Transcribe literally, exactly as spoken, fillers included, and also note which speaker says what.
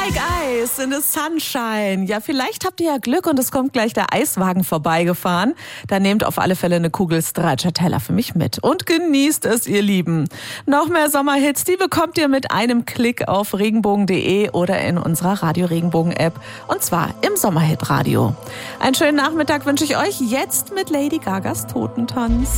Speaker 1: Like Ice in the Sunshine. Ja, vielleicht habt ihr ja Glück und es kommt gleich der Eiswagen vorbeigefahren. Dann nehmt auf alle Fälle eine Kugel Stracciatella für mich mit und genießt es, ihr Lieben. Noch mehr Sommerhits, die bekommt ihr mit einem Klick auf regenbogen punkt de oder in unserer Radio Regenbogen App und zwar im Sommerhit Radio. Einen schönen Nachmittag wünsche ich euch jetzt mit Lady Gagas Totentanz.